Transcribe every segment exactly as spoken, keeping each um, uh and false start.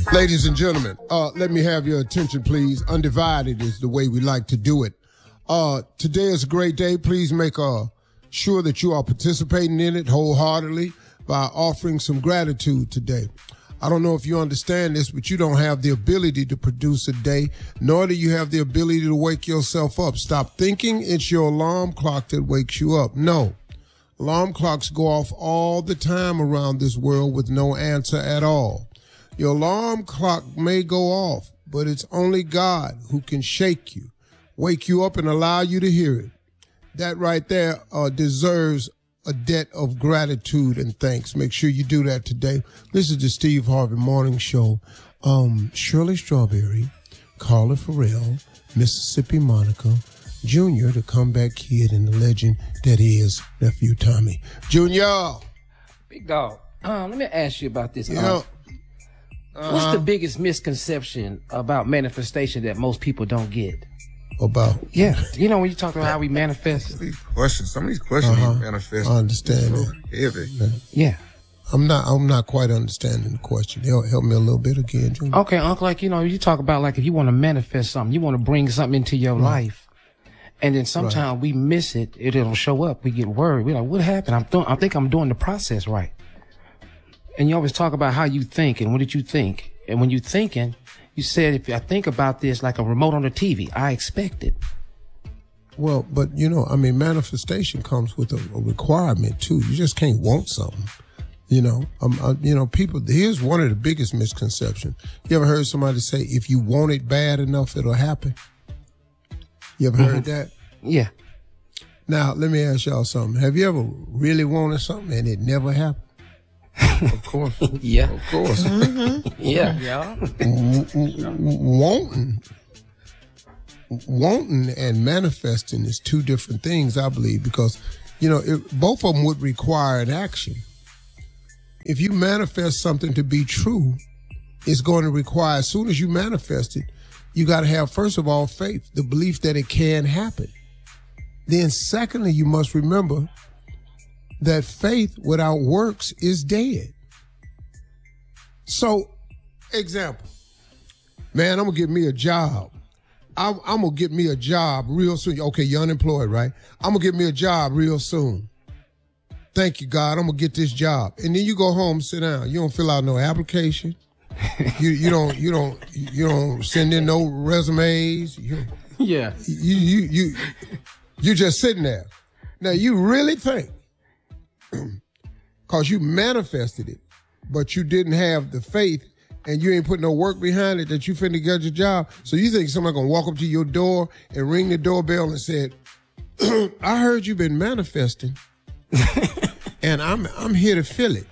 Ladies and gentlemen, uh, let me have your attention, please. Undivided is the way we like to do it. Uh, today is a great day. Please make uh, sure that you are participating in it wholeheartedly by offering some gratitude today. I don't know if you understand this, but you don't have the ability to produce a day, nor do you have the ability to wake yourself up. Stop thinking it's your alarm clock that wakes you up. No. Alarm clocks go off all the time around this world with no answer at all. Your alarm clock may go off, but it's only God who can shake you, wake you up, and allow you to hear it. That right there uh, deserves a debt of gratitude and thanks. Make sure you do that today. This is the Steve Harvey Morning Show. Um, Shirley Strawberry, Carla Farrell, Mississippi Monica, Junior, the comeback kid, and the legend that is Nephew Tommy. Junior! Big dog, uh, let me ask you about this. Yeah. Uh, uh-huh. What's the biggest misconception about manifestation that most people don't get? About? Yeah. You know, when you talk about how we manifest. Some of these questions, some of these questions Uh-huh. manifest. I understand so that. heavy. Yeah. I'm not I'm not quite understanding the question. Help, help me a little bit again, Junior. Okay, Uncle, like, you know, you talk about, like, if you want to manifest something, you want to bring something into your Right. life. And then sometimes Right. we miss it. it. It'll show up. We get worried. We're like, what happened? I'm th- I think I'm doing the process right. And you always talk about how you think and what did you think? And when you're thinking, you said, if I think about this like a remote on the T V, I expect it. Well, but, you know, I mean, manifestation comes with a, a requirement, too. You just can't want something. You know, um, uh, you know, people, here's one of the biggest misconceptions. You ever heard somebody say, if you want it bad enough, it'll happen? You ever Mm-hmm. heard that? Yeah. Now, let me ask y'all something. Have you ever really wanted something and it never happened? Of course. Yeah. Of course. Yeah. Yeah. W- w- wanting, wanting and manifesting is two different things, I believe, because, you know, it, both of them would require an action. If you manifest something to be true, it's going to require, as soon as you manifest it, you got to have, first of all, faith, the belief that it can happen. Then secondly, you must remember that faith without works is dead. So, example, man, I'm going to get me a job. I'm, I'm going to get me a job real soon. Okay, you're unemployed, right? I'm going to get me a job real soon. Thank you, God. I'm going to get this job. And then you go home, sit down. You don't fill out no application. you you don't you don't you don't send in no resumes. You, Yeah. you you you you just sitting there. Now you really think, cause you manifested it, but you didn't have the faith and you ain't put no work behind it that you finna get your job. So you think somebody gonna walk up to your door and ring the doorbell and said, "I heard you've been manifesting, and I'm I'm here to fill it."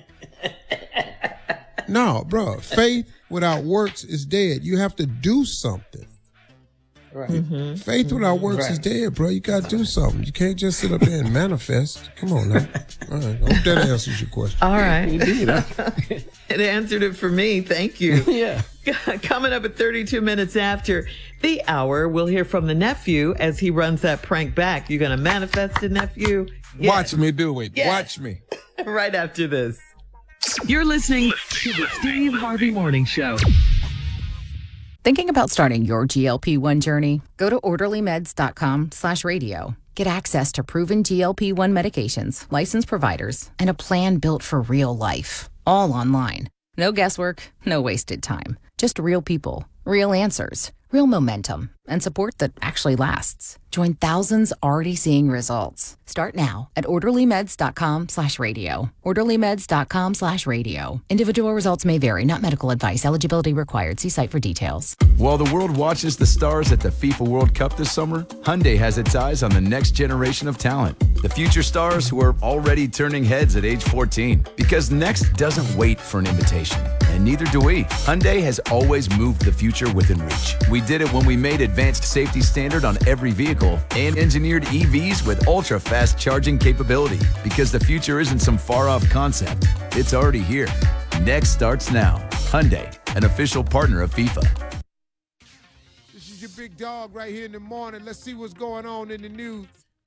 No, bro. Faith without works is dead. You have to do something. Right. Mm-hmm. Faith mm-hmm. without works right. is dead, bro. You got to do something. You can't just sit up there and manifest. Come on now. All right. I hope that answers your question. All right. Indeed. It answered it for me. Thank you. Yeah. Coming up at thirty-two minutes after the hour, we'll hear from the nephew as he runs that prank back. You going to manifest it, nephew? Yes. Watch me do it. Yes. Watch me. Right after this. You're listening to the Steve Harvey Morning Show. Thinking about starting your G L P one journey? Go to orderlymeds.com slash radio. Get access to proven G L P one medications, licensed providers, and a plan built for real life. All online. No guesswork, no wasted time. Just real people, real answers, real momentum, and support that actually lasts. Join thousands already seeing results. Start now at orderlymeds.com slash radio. orderlymeds.com slash radio. Individual results may vary, not medical advice. Eligibility required. See site for details. While the world watches the stars at the FIFA World Cup this summer, Hyundai has its eyes on the next generation of talent. The future stars who are already turning heads at age fourteen. Because next doesn't wait for an invitation. And neither do we. Hyundai has always moved the future within reach. We did it when we made advanced safety standard on every vehicle and engineered E Vs with ultra-fast charging capability. Because the future isn't some far-off concept. It's already here. Next starts now. Hyundai, an official partner of FIFA. This is your big dog right here in the morning. Let's see what's going on in the news.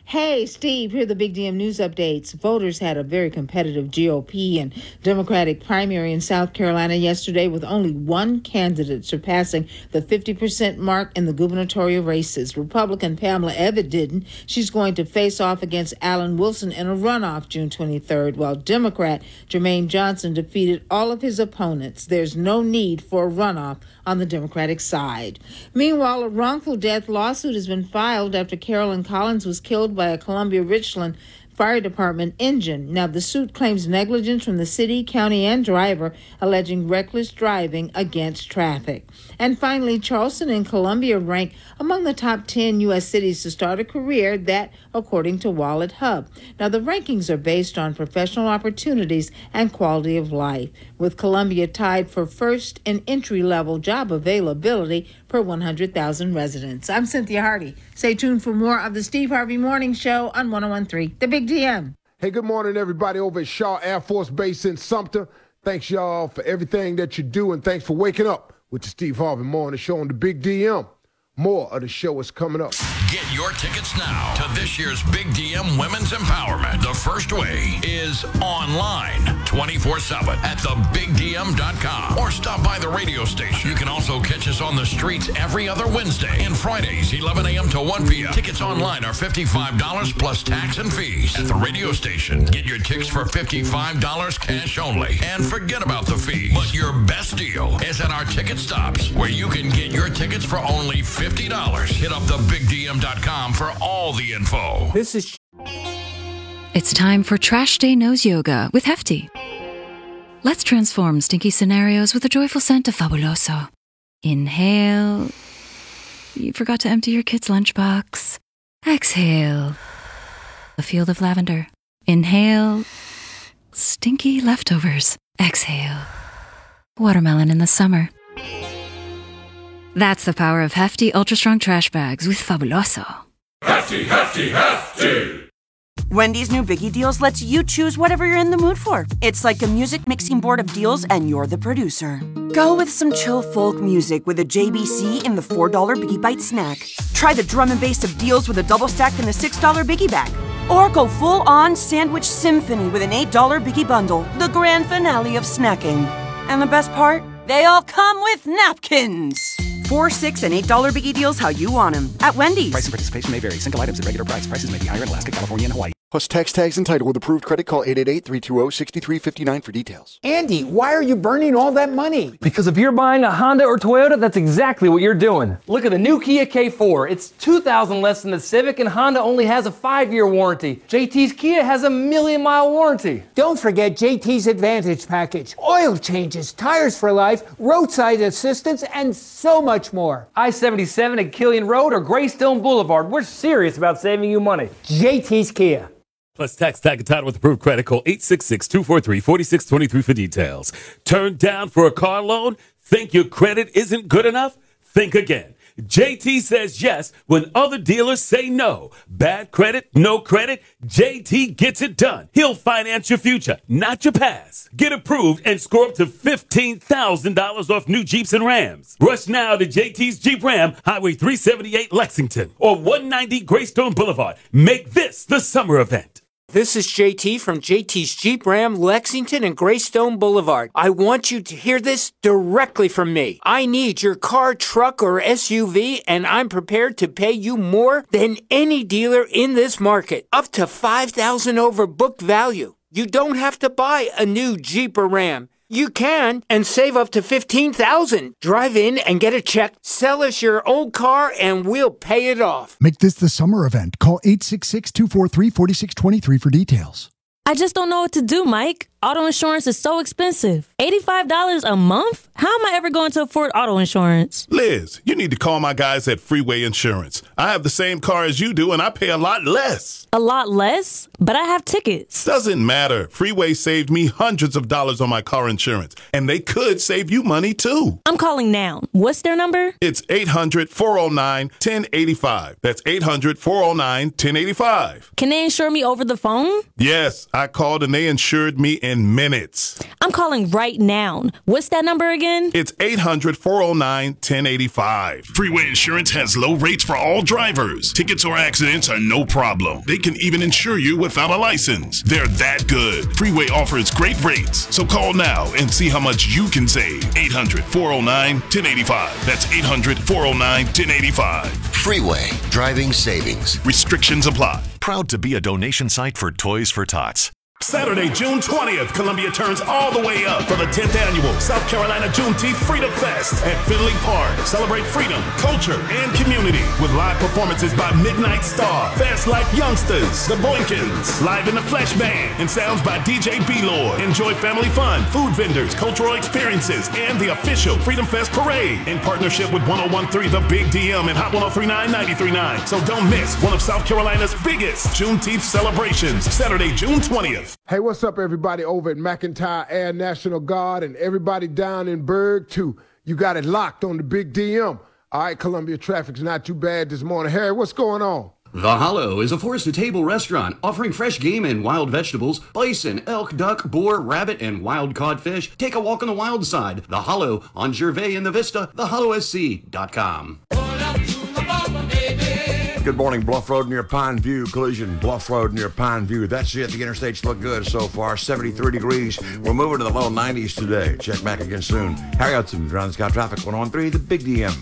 Hey, Steve, here are the Big D M News updates. Voters had a very competitive G O P and Democratic primary in South Carolina yesterday, with only one candidate surpassing the fifty percent mark in the gubernatorial races. Republican Pamela Evitt didn't. She's going to face off against Alan Wilson in a runoff June twenty-third, while Democrat Jermaine Johnson defeated all of his opponents. There's no need for a runoff on the Democratic side. Meanwhile, a wrongful death lawsuit has been filed after Carolyn Collins was killed by a Columbia Richland Fire Department engine. Now, the suit claims negligence from the city, county, and driver, alleging reckless driving against traffic. And finally, Charleston and Columbia rank among the top ten U S cities to start a career, that according to Wallet Hub. Now, the rankings are based on professional opportunities and quality of life, with Columbia tied for first in entry-level job availability per one hundred thousand residents. I'm Cynthia Hardy. Stay tuned for more of the Steve Harvey Morning Show on one oh one point three The Big D M. Hey, good morning, everybody over at Shaw Air Force Base in Sumter. Thanks, y'all, for everything that you do, and thanks for waking up with the Steve Harvey Morning Show on the Big D M. More of the show is coming up. Get your tickets now to this year's Big D M Women's Empowerment. The first way is online, twenty-four seven at the big d m dot com, or stop by the radio station. You can also catch us on the streets every other Wednesday and Fridays, eleven a.m. to one p.m. Tickets online are fifty-five dollars plus tax and fees. At the radio station, get your tickets for fifty-five dollars cash only, and forget about the fees. But your best deal is at our ticket stops, where you can get your tickets for only fifty dollars. Hit up the big d m dot com for all the info. This is. It's time for Trash Day Nose Yoga with Hefty. Let's transform stinky scenarios with a joyful scent of Fabuloso. Inhale. You forgot to empty your kid's lunchbox. Exhale. A field of lavender. Inhale. Stinky leftovers. Exhale. Watermelon in the summer. That's the power of Hefty Ultra Strong Trash Bags with Fabuloso. Hefty, hefty, hefty! Wendy's new Biggie Deals lets you choose whatever you're in the mood for. It's like a music mixing board of deals, and you're the producer. Go with some chill folk music with a J B C in the four dollar Biggie Bite snack. Try the drum and bass of deals with a double stack in the six dollar Biggie Bag. Or go full-on sandwich symphony with an eight dollar Biggie Bundle, the grand finale of snacking. And the best part? They all come with napkins. Four, six, and eight dollar Biggie Deals how you want them at Wendy's. Price and participation may vary. Single items at regular price. Prices may be higher in Alaska, California, and Hawaii. Plus tax tags and title with approved credit. Call eight eight eight, three two zero, six three five nine for details. Andy, why are you burning all that money? Because if you're buying a Honda or Toyota, that's exactly what you're doing. Look at the new Kia K four. It's two thousand dollars less than the Civic, and Honda only has a five-year warranty. J T's Kia has a million-mile warranty. Don't forget J T's Advantage Package. Oil changes, tires for life, roadside assistance, and so much more. I seventy-seven at Killian Road or Greystone Boulevard. We're serious about saving you money. J T's Kia. Plus tax, tag, and title with approved credit. Call eight six six, two four three, four six two three for details. Turned down for a car loan? Think your credit isn't good enough? Think again. J T says yes when other dealers say no. Bad credit, no credit, J T gets it done. He'll finance your future, not your past. Get approved and score up to fifteen thousand dollars off new Jeeps and Rams. Rush now to J T's Jeep Ram, Highway three seventy-eight Lexington, or one ninety Greystone Boulevard. Make this the summer event. This is J T from J T's Jeep Ram, Lexington and Greystone Boulevard. I want you to hear this directly from me. I need your car, truck, or S U V, and I'm prepared to pay you more than any dealer in this market. Up to five thousand dollars over book value. You don't have to buy a new Jeep or Ram. You can, and save up to fifteen thousand dollars. Drive in and get a check, sell us your old car, and we'll pay it off. Make this the summer event. Call eight six six, two four three, four six two three for details. I just don't know what to do, Mike. Auto insurance is so expensive. eighty-five dollars a month? How am I ever going to afford auto insurance? Liz, you need to call my guys at Freeway Insurance. I have the same car as you do, and I pay a lot less. A lot less? But I have tickets. Doesn't matter. Freeway saved me hundreds of dollars on my car insurance, and they could save you money, too. I'm calling now. What's their number? It's eight hundred, four oh nine, one oh eight five. That's eight hundred, four oh nine, one oh eight five. Can they insure me over the phone? Yes, I called, and they insured me in in minutes. I'm calling right now. What's that number again? It's eight hundred, four oh nine, one oh eight five. Freeway Insurance has low rates for all drivers. Tickets or accidents are no problem. They can even insure you without a license. They're that good. Freeway offers great rates. So call now and see how much you can save. eight hundred, four oh nine, one oh eight five. That's eight hundred, four oh nine, one oh eight five. Freeway, driving savings. Restrictions apply. Proud to be a donation site for Toys for Tots. Saturday, June twentieth, Columbia turns all the way up for the tenth annual South Carolina Juneteenth Freedom Fest at Finley Park. Celebrate freedom, culture, and community with live performances by Midnight Star, Fast Life Youngsters, The Boykins, Live in the Flesh Band, and sounds by D J B-Lord. Enjoy family fun, food vendors, cultural experiences, and the official Freedom Fest Parade in partnership with one oh one point three The Big D M and Hot one oh three point nine, ninety-three point nine. So don't miss one of South Carolina's biggest Juneteenth celebrations, Saturday, June twentieth. Hey, what's up, everybody over at McIntyre Air National Guard and everybody down in Berg, too. You got it locked on the Big D M. All right, Columbia traffic's not too bad this morning. Harry, what's going on? The Hollow is a farm-to-table restaurant offering fresh game and wild vegetables, bison, elk, duck, boar, rabbit, and wild cod fish. Take a walk on the wild side. The Hollow on Gervais in the Vista, the hollow s c dot com. Good morning, Bluff Road near Pine View. Collision, Bluff Road near Pine View. That's it. The interstates look good so far. seventy-three degrees. We're moving to the low nineties today. Check back again soon. Harry Hudson, Ground Sky Traffic, one oh one point three, the Big D M.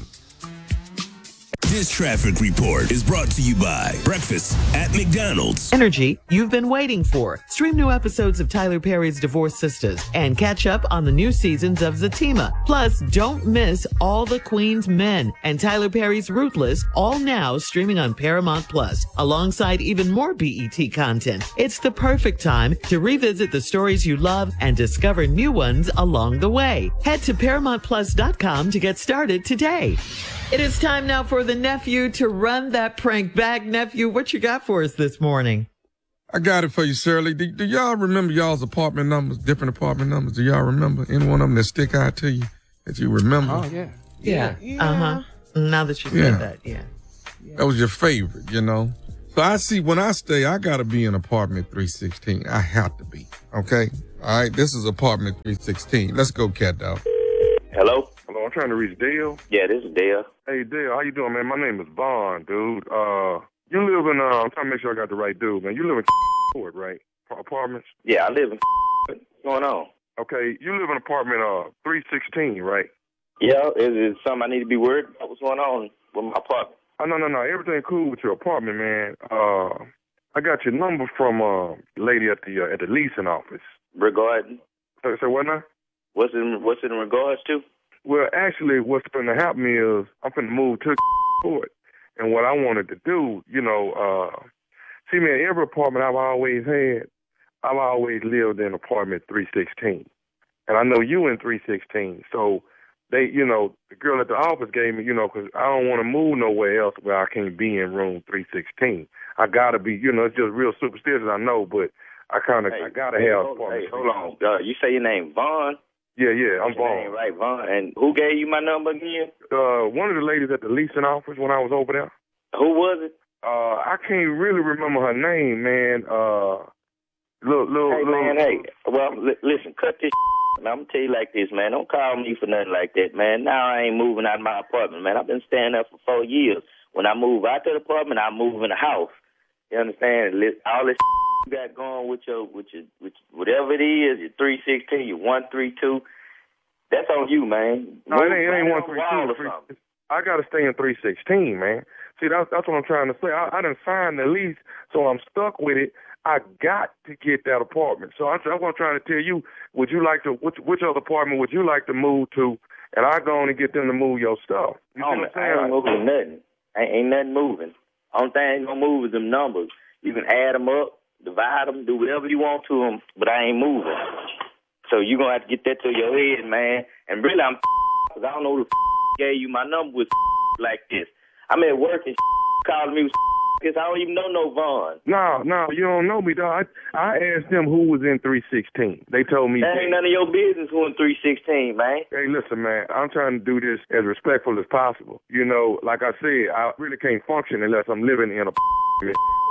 This traffic report is brought to you by Breakfast at McDonald's. Energy you've been waiting for. Stream new episodes of Tyler Perry's Divorced Sisters and catch up on the new seasons of Zatima. Plus, don't miss All the Queen's Men and Tyler Perry's Ruthless, all now streaming on Paramount Plus, alongside even more B E T content. It's the perfect time to revisit the stories you love and discover new ones along the way. Head to paramount plus dot com to get started today. It is time now for the nephew to run that prank back. Nephew, what you got for us this morning? I got it for you, Shirley. Do, do y'all remember y'all's apartment numbers, different apartment numbers? Do y'all remember any one of them that stick out to you that you remember? Oh, yeah. Yeah. Yeah. Uh-huh. Now that you said Yeah. that, yeah. That was your favorite, you know? So I see when I stay, I got to be in apartment three sixteen. I have to be, okay? All right, this is apartment three sixteen. Let's go, cat dog. Hello? Hello, I'm trying to reach Dale. Yeah, this is Dale. Hey, Dale, how you doing, man? My name is Vaughn, dude. Uh, you live in, uh, I'm trying to make sure I got the right dude, man. You live in Ford, right? Apartments? Yeah, I live in What's going on? Okay, you live in apartment uh three sixteen, right? Yeah, is it something I need to be worried about? What's going on with my apartment? Oh, no, no, no. Everything cool with your apartment, man. Uh, I got your number from uh, the lady at the uh, at the leasing office. Regarding? So, so what now? What's in What's it in regards to? Well, actually, what's going to happen is I'm going to move to Ford, and what I wanted to do, you know, uh, see, man, every apartment I've always had, I've always lived in apartment three sixteen, and I know you in three sixteen, so they, you know, the girl at the office gave me, you know, because I don't want to move nowhere else where I can't be in room three sixteen. I got to be, you know, it's just real superstitious, I know, but I kind of, hey, I got to have hold, apartment. Hey, hold on. Uh, you say your name Vaughn? Yeah, yeah, I'm Vaughn. Right, Vaughn. And who gave you my number again? Uh, one of the ladies at the leasing office when I was over there. Who was it? Uh, I can't really remember her name, man. Uh, look, look, hey, look. man, hey. Well, li- listen, cut this now, I'm going to tell you like this, man. Don't call me for nothing like that, man. Now I ain't moving out of my apartment, man. I've been staying there for four years. When I move out to the apartment, I move in the house. You understand? All this you got going with your, with your, with whatever it is, your three sixteen, your one three two, that's on you, man. No, it ain't, it ain't one three two. I got to stay in three sixteen, man. See, that's, that's what I'm trying to say. I, I done signed the lease, so I'm stuck with it. I got to get that apartment. So that's what I'm trying to tell you. Would you like to, which, which other apartment would you like to move to? And I go on and get them to move your stuff. You oh, man, I ain't moving nothing. Ain't, ain't nothing moving. Only thing ain't going to move is them numbers. You can add them up, divide them, do whatever you want to them, but I ain't moving. So you're going to have to get that to your head, man. And really, I'm because I don't know who the gave you my number with like this. I'm at work and calling me because I don't even know no Vaughn. No, no, you don't know me, dog. I, I asked them who was in three sixteen. They told me. That ain't none of your business who in three sixteen, man. Hey, listen, man, I'm trying to do this as respectful as possible. You know, like I said, I really can't function unless I'm living in a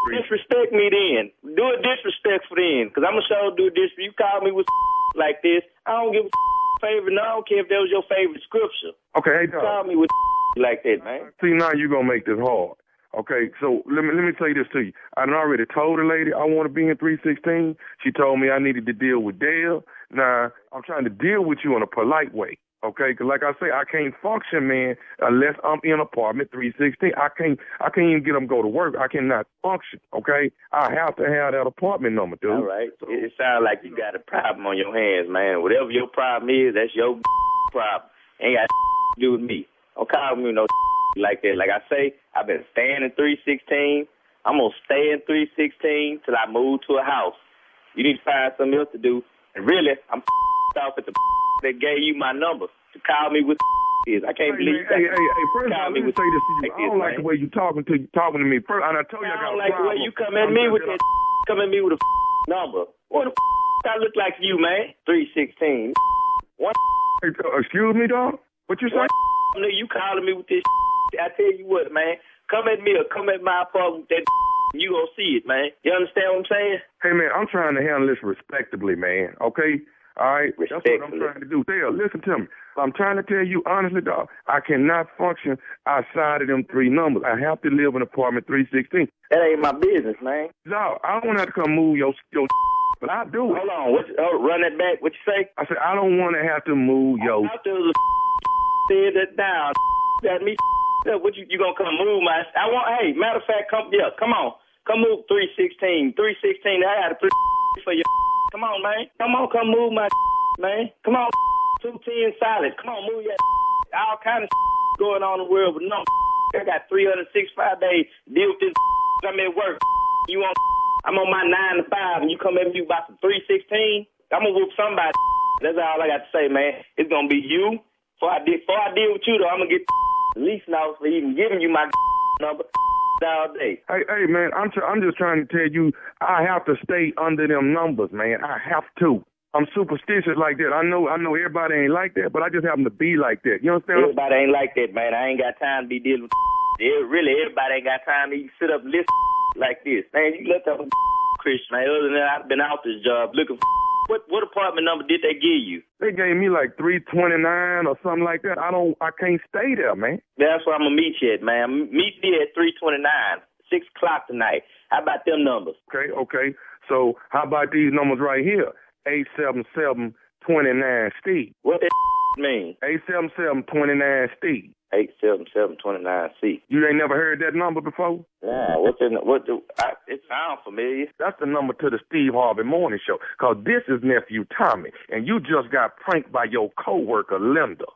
Disrespect me then. Do a disrespectful then, because I'm going to show do this. You call me with like this, I don't give a favorite. No, I don't care if that was your favorite scripture. Okay, hey, dog. Call me with like that, man. See, now you're going to make this hard. Okay, so let me let me tell you this to you. I done already told the lady I want to be in three sixteen. She told me I needed to deal with Dale. Now, I'm trying to deal with you in a polite way. Okay, because like I say, I can't function, man, unless I'm in apartment three sixteen. I can't I can't even get them to go to work. I cannot function, okay? I have to have that apartment number, dude. All right. So, it sounds like you got a problem on your hands, man. Whatever your problem is, that's your problem. Ain't got to do with me. Don't call me no like that. Like I say, I've been staying in three sixteen. I'm going to stay in three sixteen till I move to a house. You need to find something else to do. And really, I'm off at the that gave you my number to call me with is. I can't hey, believe man, hey, hey, hey, first call let me me with say this to you. like I don't this, like man. the way you talking to talking to me. First, and I told you I, I got don't a like problem. the way you come at me with that come at me with a number. What the I look like to you, man? three sixteen. One Hey, uh, excuse me, dog? What you say? Nigga, you calling me with this I tell you what, man. Come at me or come at my apartment with that you gonna see it, man. You understand what I'm saying? Hey, man, I'm trying to handle this respectably, man, okay? All right? That's what I'm trying to do. Dale, listen to me. I'm trying to tell you honestly, dog, I cannot function outside of them three numbers. I have to live in apartment three sixteen. That ain't my business, man. No, I don't have to come move your, your but I do it. Hold on. What, oh, run that back. What you say? I said, I don't want to have to move your... I thought was a said that down. That me what you, you gonna come move my... I want... Hey, matter of fact, come... Yeah, come on. Come move three sixteen. three sixteen, I had to put for your... Come on, man. Come on, come move my... Man. Come on. two ten solid. Come on, move your... All kind of going on in the world, but no... I got three hundred sixty-five days to deal with this... I'm at work. You want... I'm on my nine to five, and you come at me about some three sixteen. I'm gonna whoop somebody. That's all I got to say, man. It's gonna be you. Before I deal, before I deal with you, though, I'm gonna get the least now for even giving you my number all day. Hey, hey, man, I'm tr- I'm just trying to tell you, I have to stay under them numbers, man. I have to. I'm superstitious like that. I know, I know everybody ain't like that, but I just happen to be like that. You understand? Everybody ain't like that, man. I ain't got time to be dealing with. Really, everybody ain't got time to even sit up and listen like this. Man, you left up a Christian, man. Other than that, I've been out this job looking for what what apartment number did they give you? They gave me like three twenty-nine or something like that. I don't I can't stay there, man. That's where I'm gonna meet you at, man. Meet me at three twenty-nine, six o'clock tonight. How about them numbers? Okay, okay. So how about these numbers right here? eight seven seven, two nine Steve. What that mean? eight seven seven, two nine Steve. eight seven seven, two nine C. You ain't never heard that number before? Yeah, what's in what do I, it sounds familiar. That's the number to the Steve Harvey Morning Show. Cause this is nephew Tommy, and you just got pranked by your coworker Linda.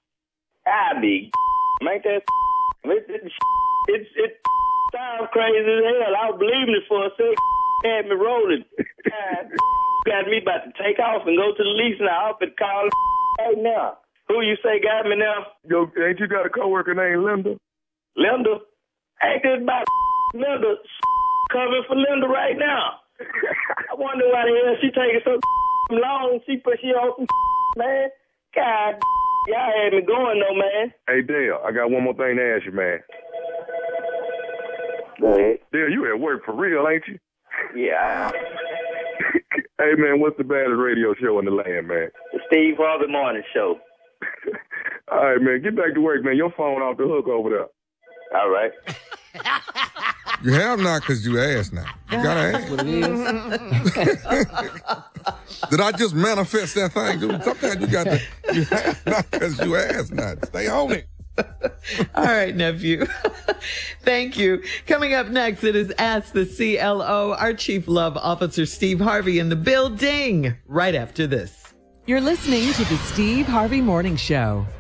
I be make that it, it, it, it sounds crazy as hell. I was believing it for a second. Had me rolling. God, got me about to take off and go to the lease now. I'll be calling right now. Who you say got me now? Yo, ain't you got a coworker named Linda? Linda? Ain't this about Linda covering for Linda right now? I wonder why the hell she taking so long. She put she on some man. God, y'all had me going though, man. Hey Dale, I got one more thing to ask you, man. Go ahead. Dale, you at work for real, ain't you? Yeah. Hey man, what's the baddest radio show in the land, man? The Steve Harvey Morning Show. All right, man, get back to work, man. Your phone off the hook over there. All right. You have not because you asked now. You gotta ask. What it is. Did I just manifest that thing, dude? Sometimes you got to, you have not because you asked not. Stay on it. All right, nephew. Thank you. Coming up next, it is Ask the C L O. Our Chief Love Officer, Steve Harvey, in the building right after this. You're listening to the Steve Harvey Morning Show.